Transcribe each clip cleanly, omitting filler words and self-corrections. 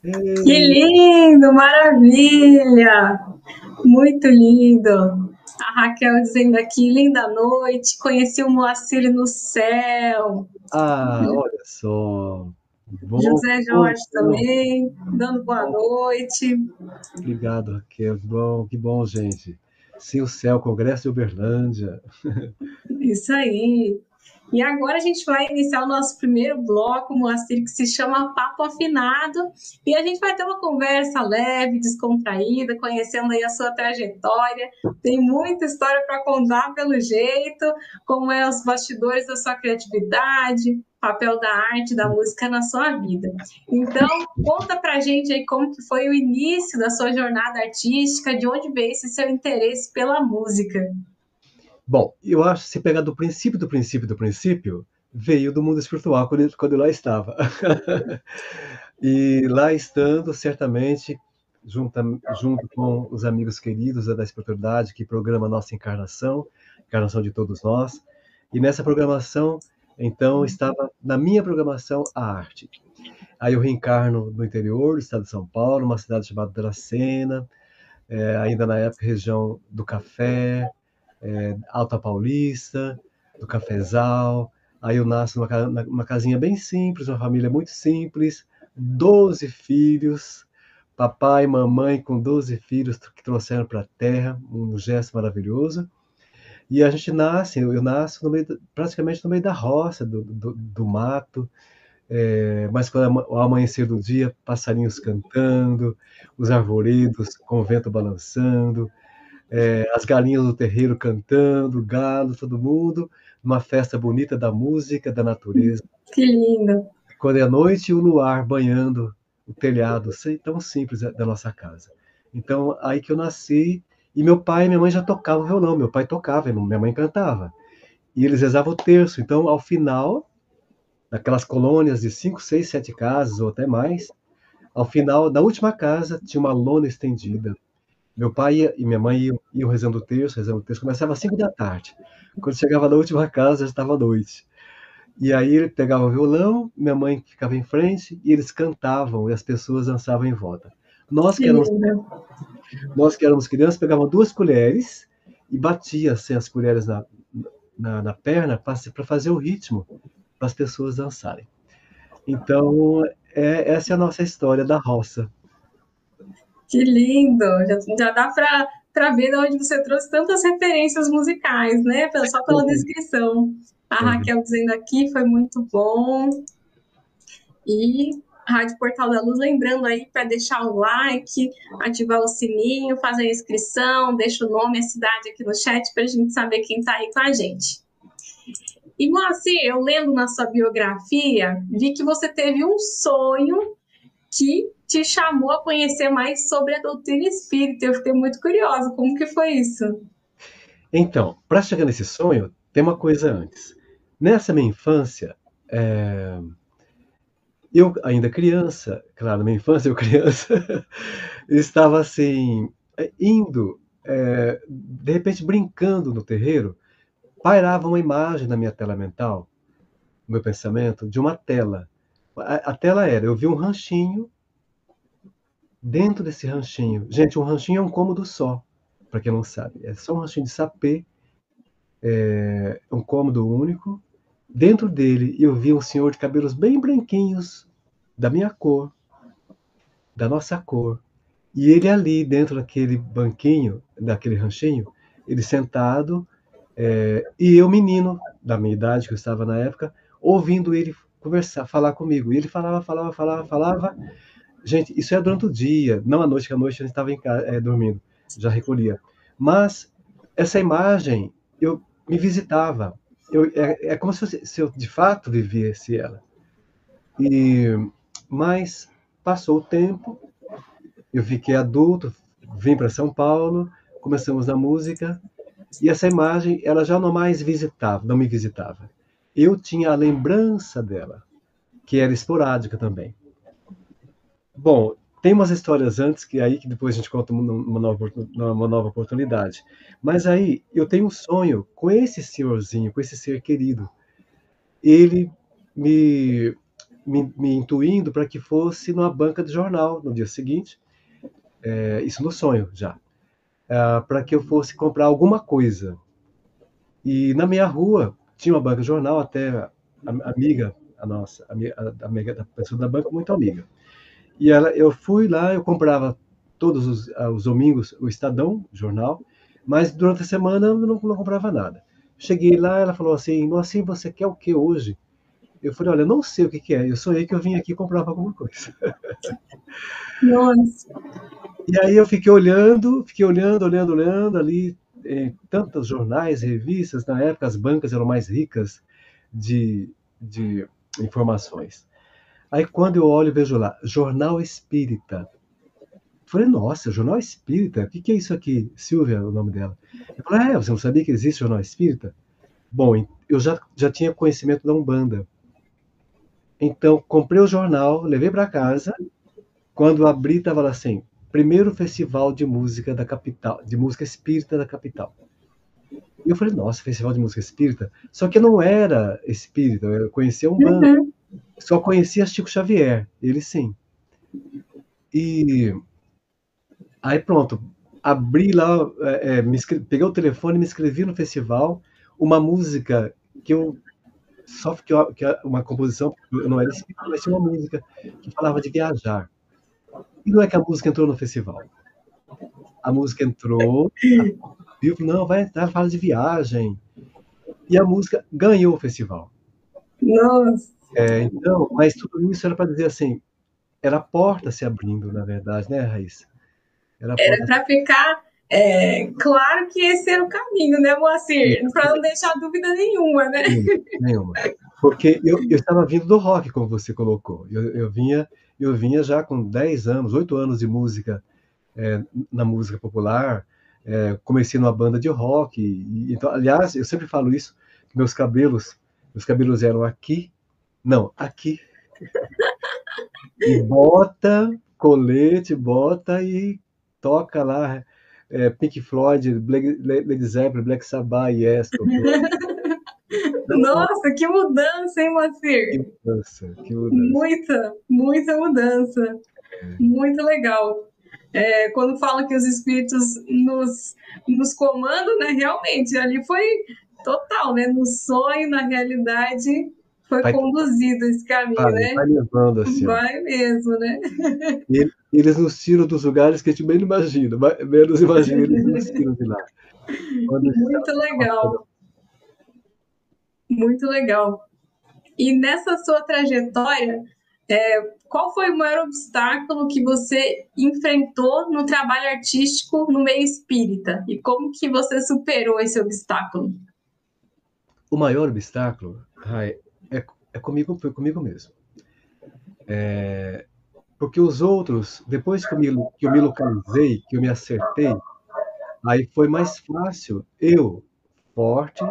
Que Ei, lindo, maravilha! Muito lindo. A Raquel dizendo aqui, linda noite, conheci o Moacir no céu. olha só. Bom, José bom, Jorge bom. também, dando boa noite. Obrigado, Raquel. Que bom, gente. Sim, o céu, Congresso de Uberlândia. Isso aí. E agora a gente vai iniciar o nosso primeiro bloco, Moacir, que se chama Papo Afinado. E a gente vai ter uma conversa leve, descontraída, conhecendo aí a sua trajetória. Tem muita história para contar pelo jeito, como é os bastidores da sua criatividade, papel da arte, da música na sua vida. Então, conta pra gente aí como que foi o início da sua jornada artística, de onde veio esse seu interesse pela música. Bom, eu acho que se pegar do princípio, do princípio, do princípio, veio do mundo espiritual quando eu lá estava. E lá estando, certamente, junto com os amigos queridos da espiritualidade, que programa a nossa encarnação, encarnação de todos nós. E nessa programação, então, estava na minha programação a arte. Aí eu reencarno no interior do estado de São Paulo, uma cidade chamada Dracena, ainda na época região do café, Alta Paulista, do Cafezal. Aí eu nasço numa casinha bem simples, uma família muito simples, 12 filhos, papai e mamãe com 12 filhos que trouxeram para a terra, um gesto maravilhoso. E a gente nasce, eu nasço praticamente no meio da roça, do mato, mas quando ao amanhecer do dia, passarinhos cantando, os arvoredos com o vento balançando, as galinhas do terreiro cantando, galo, todo mundo, uma festa bonita da música, da natureza. Que lindo! Quando é noite, o luar banhando o telhado, tão simples da nossa casa. Então, aí que eu nasci, e meu pai e minha mãe já tocavam violão, meu pai tocava, e minha mãe cantava. E eles rezavam o terço, então, ao final, naquelas colônias de 5, 6, 7 casas, ou até mais, ao final, na última casa, tinha uma lona estendida. Meu pai e minha mãe iam rezando o terço, começava às 5 da tarde. Quando chegava na última casa, já estava à noite. E aí ele pegava o violão, minha mãe ficava em frente e eles cantavam e as pessoas dançavam em volta. Nós Que que éramos, lindo! nós que éramos crianças, pegávamos duas colheres e batia assim, as colheres na perna para fazer o ritmo para as pessoas dançarem. Então, essa é a nossa história da roça. Que lindo! Já dá para ver de onde você trouxe tantas referências musicais, né? Só pela descrição. A É, Raquel dizendo aqui foi muito bom. E Rádio Portal da Luz, lembrando aí para deixar o like, ativar o sininho, fazer a inscrição, deixa o nome e a cidade aqui no chat para a gente saber quem está aí com a gente. E Moacir, eu lendo na sua biografia, vi que você teve um sonho que te chamou a conhecer mais sobre a doutrina espírita. Eu fiquei muito curiosa, como que foi isso? Então, para chegar nesse sonho, tem uma coisa antes. Nessa minha infância, eu ainda criança, claro, na minha infância, eu criança, eu estava assim, indo, de repente brincando no terreiro, pairava uma imagem na minha tela mental, no meu pensamento, de uma tela. A tela era, eu vi um ranchinho, dentro desse ranchinho. Gente, um ranchinho é um cômodo só, para quem não sabe. É só um ranchinho de sapê, um cômodo único. Dentro dele eu vi um senhor de cabelos bem branquinhos, da minha cor, da nossa cor. E ele ali, dentro daquele banquinho, daquele ranchinho, ele sentado, e eu, menino, da minha idade, que eu estava na época, ouvindo ele conversar, falar comigo. E ele falava. Gente, isso é durante o dia, não à noite, que à noite a gente estava dormindo, já recolhia. Mas essa imagem, eu me visitava. É como se eu de fato vivesse ela. E, mas passou o tempo, eu fiquei adulto, vim para São Paulo, começamos na música, e essa imagem ela já não mais visitava, não me visitava. Eu tinha a lembrança dela, que era esporádica também. Bom, tem umas histórias antes que aí que depois a gente conta numa nova oportunidade. Mas aí eu tenho um sonho com esse senhorzinho, com esse ser querido. Ele me me intuindo para que fosse numa banca de jornal no dia seguinte, isso no sonho já, para que eu fosse comprar alguma coisa. E na minha rua tinha uma banca de jornal, até a amiga, a nossa, a amiga da pessoa da banca, muito amiga. E eu fui lá, eu comprava todos os domingos o Estadão, jornal, mas durante a semana eu não comprava nada. Cheguei lá, ela falou assim, Moacir, você quer o que hoje? Eu falei, olha, não sei o que é, eu sonhei que eu vim aqui comprar alguma coisa. Nossa. E aí eu fiquei olhando ali, tantos jornais, revistas, na época as bancas eram mais ricas de informações. Aí quando eu olho, vejo lá, Jornal Espírita. Falei, nossa, Jornal Espírita? O que é isso aqui? Silvia, é o nome dela. Eu falei, você não sabia que existe Jornal Espírita? Bom, eu já tinha conhecimento da Umbanda. Então, comprei o jornal, levei para casa. Quando abri, estava lá assim, primeiro festival de música da capital, de música espírita da capital. E eu falei, nossa, festival de música espírita? Só que eu não era espírita, eu conhecia Umbanda. Uhum. Só conhecia Chico Xavier, ele sim. E aí pronto, abri lá, peguei o telefone, me inscrevi no festival, uma música que eu só que uma composição, eu não era espírita, mas tinha uma música que falava de viajar. E não é que a música entrou no festival. A música entrou, viu, não, vai entrar, fala de viagem. E a música ganhou o festival. Nossa. Então, mas tudo isso era para dizer assim, era a porta se abrindo, na verdade, né, Raíssa? Era para ficar claro que esse era o caminho, né, Moacir? Para não deixar dúvida nenhuma, né? Nenhuma. Porque eu estava vindo do rock, como você colocou. Eu vinha já com 10 anos, 8 anos de música, na música popular. Comecei numa banda de rock. Então, aliás, eu sempre falo isso, que meus cabelos eram aqui. Não, aqui. E bota, colete, bota e toca lá Pink Floyd, Led Zeppelin, Black Sabbath, Yes. Nossa, que mudança, hein, Moacir? Que mudança. Muita mudança. Muito legal. Quando fala que os espíritos nos comandam, né? Realmente, ali foi total, né? No sonho, na realidade, foi conduzido esse caminho, né? Vai levando assim. Vai mesmo, né? Eles nos tiram dos lugares que a gente menos imagina, menos imagina, eles nos tiram de lá. Muito legal. Muito legal. E nessa sua trajetória, qual foi o maior obstáculo que você enfrentou no trabalho artístico no meio espírita? E como que você superou esse obstáculo? O maior obstáculo, Rai, foi comigo mesmo. Porque os outros, depois que eu me localizei, que eu me acertei, aí foi mais fácil eu, forte,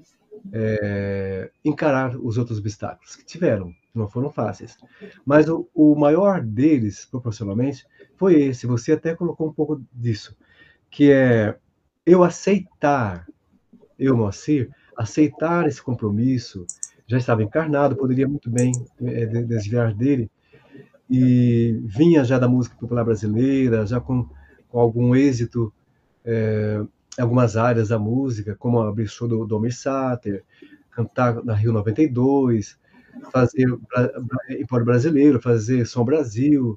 encarar os outros obstáculos que tiveram, não foram fáceis. Mas o maior deles, proporcionalmente, foi esse. Você até colocou um pouco disso, que é eu aceitar, Moacir, aceitar esse compromisso. Já estava encarnado, poderia muito bem desviar dele, e vinha já da música popular brasileira, já com algum êxito em algumas áreas da música, como abrir show do Almir Sater, cantar na Rio 92, fazer Empório Brasileiro, fazer Som Brasil,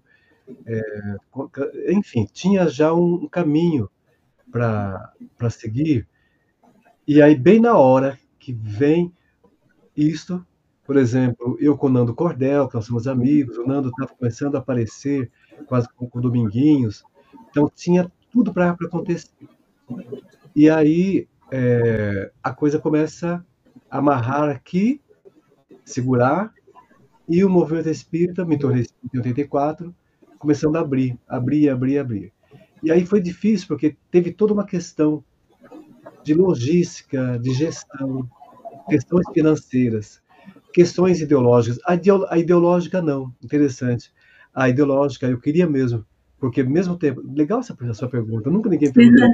enfim, tinha já um caminho para seguir. E aí, bem na hora que vem isto, por exemplo, eu com o Nando Cordel, que nós somos amigos, o Nando estava começando a aparecer quase com o Dominguinhos, então tinha tudo para acontecer. E aí a coisa começa a amarrar aqui, segurar, e o movimento espírita, me tornei espírita em 84, começando a abrir. E aí foi difícil, porque teve toda uma questão de logística, de gestão, questões financeiras, questões ideológicas. A ideológica não, interessante. A ideológica eu queria mesmo, porque ao mesmo tempo, legal essa sua pergunta, nunca ninguém perguntou.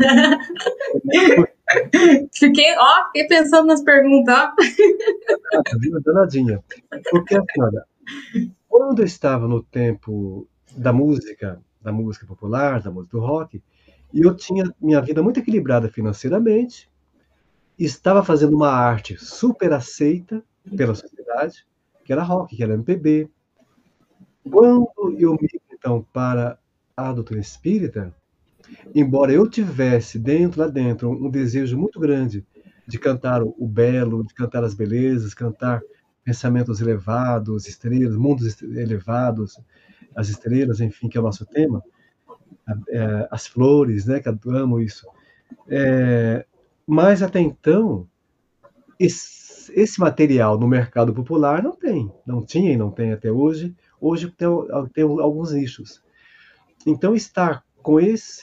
Fiquei pensando nas perguntas. Danadinha. Porque, olha, Quando eu estava no tempo da música popular, da música do rock, e eu tinha minha vida muito equilibrada financeiramente, estava fazendo uma arte super aceita pela sociedade, que era rock, que era MPB. Quando eu migro, então, para a doutrina espírita, embora eu tivesse lá dentro, um desejo muito grande de cantar o belo, de cantar as belezas, cantar pensamentos elevados, estrelas, elevados, as estrelas, enfim, que é o nosso tema, as flores, né, que eu amo isso. Mas até então, esse material no mercado popular não tem, não tinha e não tem até hoje. Hoje tem alguns nichos. Então, estar com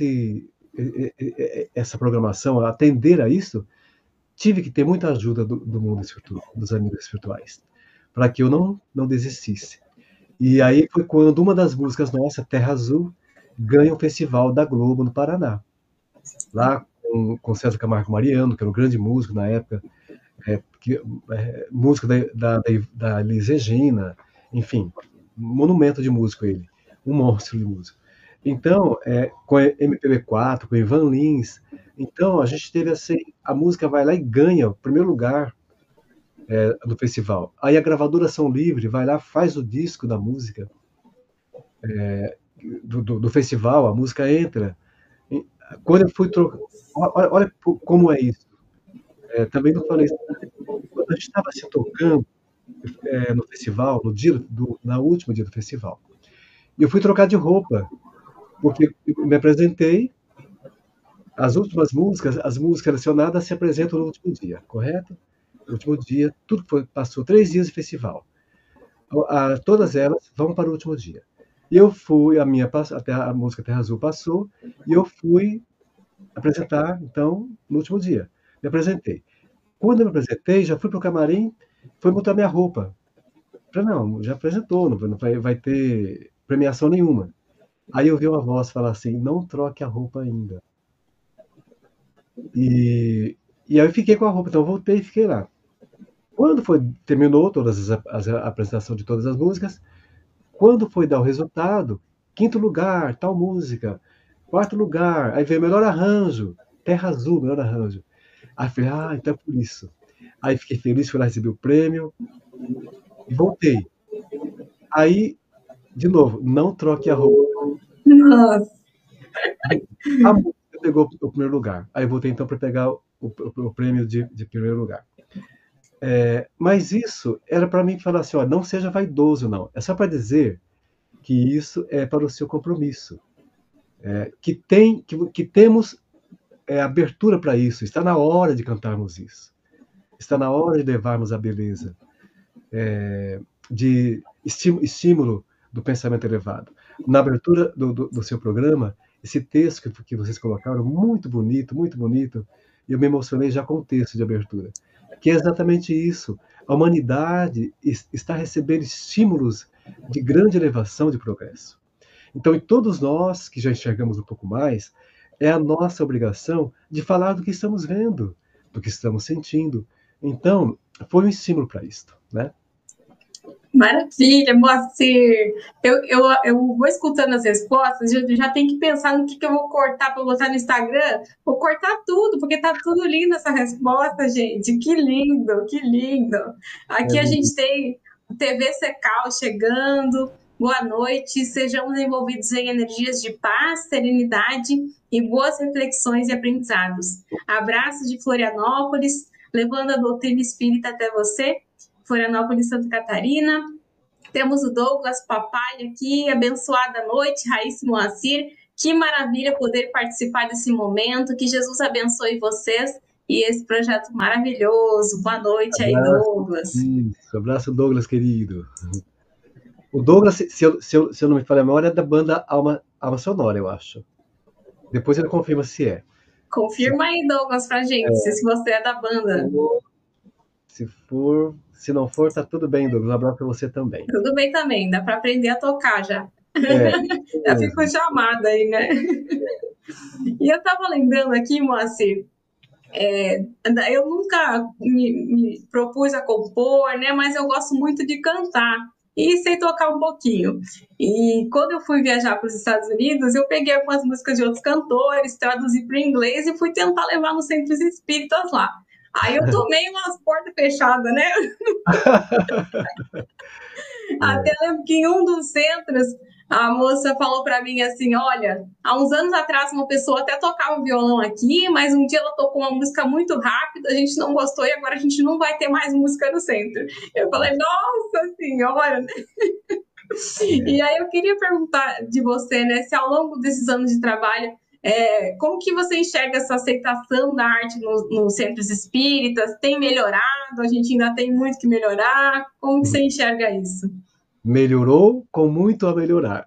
essa programação, atender a isso, tive que ter muita ajuda do mundo espiritual, dos amigos espirituais, para que eu não desistisse. E aí foi quando uma das músicas nossa, Terra Azul, ganha o Festival da Globo no Paraná. Lá com César Camargo Mariano, que era um grande músico na época, músico da Elis Regina, enfim, monumento de músico ele, um monstro de músico. Então, com a MPB4, com Ivan Lins, então a gente teve assim, a música vai lá e ganha o primeiro lugar do festival. Aí a gravadora São Livre vai lá, faz o disco da música do festival, a música entra. Quando eu fui trocar, olha como é isso. Também não falei isso. Quando a gente estava se tocando no festival, na última dia do festival, e eu fui trocar de roupa, porque eu me apresentei, as últimas músicas, as músicas selecionadas se apresentam no último dia, correto? No último dia, passou 3 dias de festival. Todas elas vão para o último dia. E eu fui, até a música Terra Azul passou, e eu fui apresentar, então, no último dia. Me apresentei. Quando eu me apresentei, já fui para o camarim, foi botar minha roupa. Falei, não, já apresentou, não vai ter premiação nenhuma. Aí eu vi uma voz falar assim, não troque a roupa ainda. E aí eu fiquei com a roupa, então eu voltei e fiquei lá. Quando terminou a apresentação de todas as músicas, quando foi dar o resultado, quinto lugar, tal música, quarto lugar, aí veio melhor arranjo, Terra Azul, melhor arranjo. Aí eu falei, então é por isso. Aí fiquei feliz, fui lá receber o prêmio e voltei. Aí, de novo, não troque a roupa. Nossa. A música pegou o primeiro lugar. Aí voltei então para pegar o prêmio de primeiro lugar. Mas isso era para mim falar assim, ó, não seja vaidoso, não. É só para dizer que isso é para o seu compromisso. Que temos abertura para isso. Está na hora de cantarmos isso. Está na hora de levarmos a beleza, de estímulo do pensamento elevado. Na abertura do seu programa, esse texto que vocês colocaram, muito bonito, muito bonito, e eu me emocionei já com o texto de abertura, que é exatamente isso. A humanidade está recebendo estímulos de grande elevação de progresso. Então, e todos nós que já enxergamos um pouco mais, é a nossa obrigação de falar do que estamos vendo, do que estamos sentindo. Então, foi um estímulo para isto, né? Maravilha, Moacir. Eu vou escutando as respostas, já tenho que pensar no que eu vou cortar para botar no Instagram. Vou cortar tudo, porque tá tudo lindo essa resposta, gente. Que lindo, que lindo. Aqui a gente tem o TV Secal chegando. Boa noite, sejamos envolvidos em energias de paz, serenidade e boas reflexões e aprendizados. Abraços de Florianópolis, levando a doutrina espírita até você. Florianópolis, Santa Catarina. Temos o Douglas Papai aqui, abençoada noite, Raíssa Moacir. Que maravilha poder participar desse momento. Que Jesus abençoe vocês e esse projeto maravilhoso. Boa noite aí, Douglas. Isso, abraço, Douglas, querido. O Douglas, se eu não me falha a memória, é da banda Alma Sonora, eu acho. Depois ele confirma se é. Confirma aí, Douglas, pra gente, se você é da banda. Se não for, tá tudo bem, Douglas. Um abraço para você também. Tudo bem também, dá para aprender a tocar já. Já ficou chamada aí, né? E eu estava lembrando aqui, Moacir, eu nunca me propus a compor, né? Mas eu gosto muito de cantar. e sei tocar um pouquinho. E quando eu fui viajar para os Estados Unidos, eu peguei algumas músicas de outros cantores, traduzi para o inglês e fui tentar levar nos centros espíritas lá. Aí eu tomei umas portas fechadas, né? Até lembro que em um dos centros, a moça falou para mim assim: olha, há uns anos atrás uma pessoa até tocava violão aqui, mas um dia ela tocou uma música muito rápida, a gente não gostou e agora a gente não vai ter mais música no centro. Eu falei: nossa senhora, né? E aí eu queria perguntar de você, né, se ao longo desses anos de trabalho, como que você enxerga essa aceitação da arte nos centros espíritas? Tem melhorado? A gente ainda tem muito que melhorar? Como que você enxerga isso? Melhorou com muito a melhorar.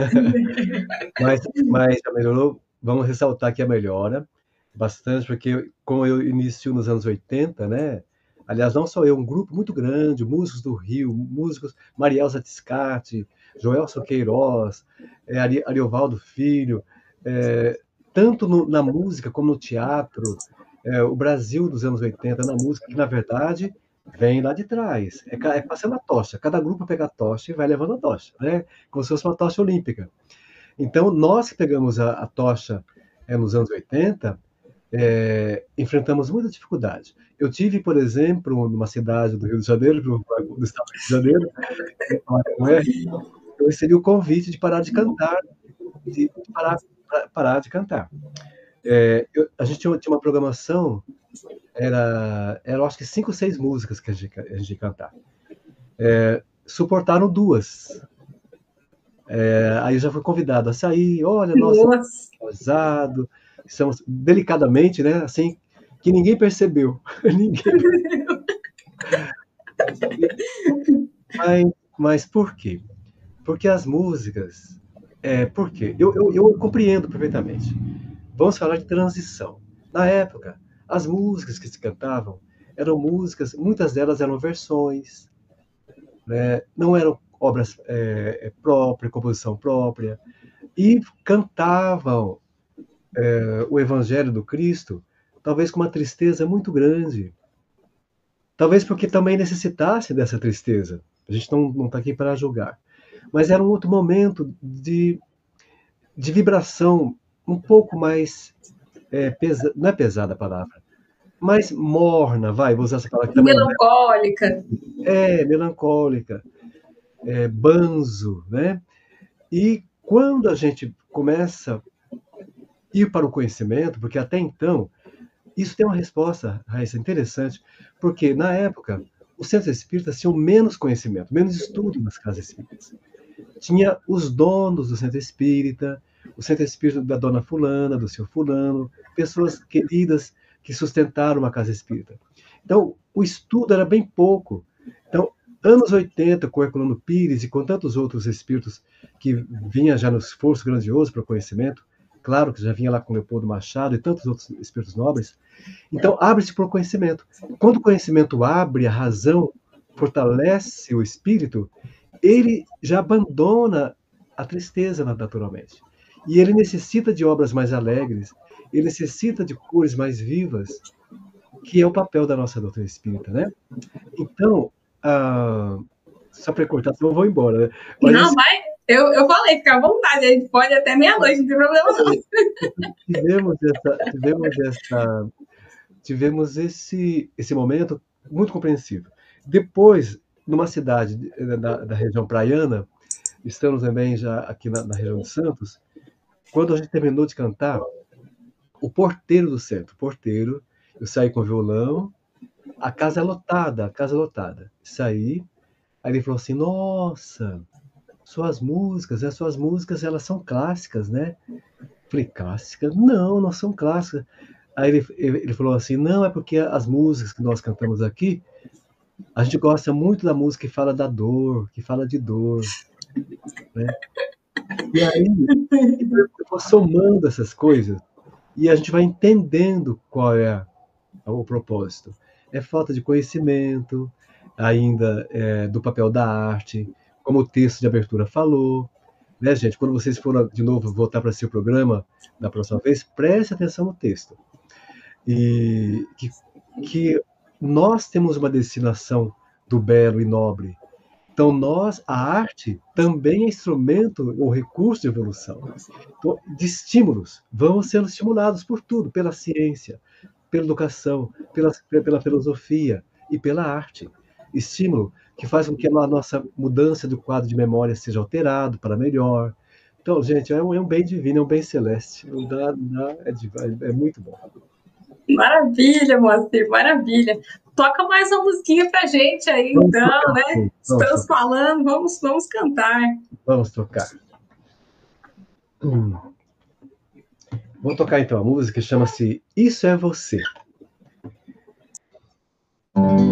Mas já melhorou, vamos ressaltar que a melhora bastante, porque como eu inicio nos anos 80, né? Aliás, não só eu, um grupo muito grande, músicos do Rio, músicos Mariel Zatiscati, Joelson Queiroz, Ariovaldo Filho, tanto na música como no teatro, o Brasil dos anos 80 na música, que na verdade vem lá de trás, é passando a tocha, cada grupo pega a tocha e vai levando a tocha, né? Como se fosse uma tocha olímpica. Então, nós que pegamos a tocha nos anos 80, enfrentamos muita dificuldade. Eu tive, por exemplo, numa cidade do Rio de Janeiro, do estado do Rio de Janeiro, eu recebi o convite de parar de cantar, de parar de cantar. A gente tinha uma programação, era acho que 5 ou 6 músicas que a gente ia cantar. Suportaram 2. Aí eu já fui convidado a sair, olha, nossa, casado, estamos delicadamente, né, assim, que ninguém percebeu. Mas por quê? Porque as músicas, por quê? Eu compreendo perfeitamente. Vamos falar de transição. Na época, as músicas que se cantavam eram músicas, muitas delas eram versões, né, não eram obras próprias, composição própria, e cantavam o Evangelho do Cristo, talvez com uma tristeza muito grande. Talvez porque também necessitasse dessa tristeza. A gente não está aqui para julgar. Mas era um outro momento de vibração um pouco mais... não é pesada a palavra, mais morna, vou usar essa palavra que também... Melancólica. Melancólica. Banzo, né? E quando a gente começa a ir para o conhecimento, porque até então, isso tem uma resposta, Raíssa, interessante, porque na época, os centros espíritas tinham menos conhecimento, menos estudo nas casas espíritas. Tinha os donos do centro espírita, o centro espírita da dona fulana, do seu fulano, pessoas queridas que sustentaram uma casa espírita. Então, o estudo era bem pouco. Então, anos 80, com Herculano Pires e com tantos outros espíritos que vinham já no esforço grandioso para o conhecimento, claro que já vinha lá com Leopoldo Machado e tantos outros espíritos nobres, então abre-se para o conhecimento. Quando o conhecimento abre a razão, fortalece o espírito, ele já abandona a tristeza naturalmente. E ele necessita de obras mais alegres, ele necessita de cores mais vivas, que é o papel da nossa doutrina espírita, né? Então, só para cortar, senão eu vou embora, né? Mas, não, vai. Eu falei, fica à vontade, a gente pode até meia-noite, não tem problema não. Tivemos esse momento muito compreensível. Depois, numa cidade da região praiana, estamos também já aqui na região de Santos, quando a gente terminou de cantar, o porteiro do centro, eu saí com o violão, a casa é lotada, saí, aí ele falou assim, nossa, suas músicas, elas são clássicas, né? Falei, clássicas? Não são clássicas. Aí ele falou assim, não, é porque as músicas que nós cantamos aqui, a gente gosta muito da música que fala da dor, que fala de dor, né? E aí, eu vou somando essas coisas, e a gente vai entendendo qual é o propósito. É falta de conhecimento, ainda do papel da arte, como o texto de abertura falou, né, gente? Quando vocês forem de novo voltar para seu programa da próxima vez, preste atenção no texto. E que nós temos uma destinação do belo e nobre, Então, a arte também é instrumento ou recurso de evolução. Então, de estímulos, vamos sendo estimulados por tudo, pela ciência, pela educação, pela filosofia e pela arte. Estímulo que faz com que a nossa mudança do quadro de memória seja alterado para melhor. Então, gente, é um bem divino, é um bem celeste. É muito bom. Maravilha, Moacir, maravilha. Toca mais uma musiquinha pra gente aí, Vamos então, tocar, né? Estamos falando, vamos cantar. Vamos tocar. Vou tocar então a música que chama-se Isso é Você.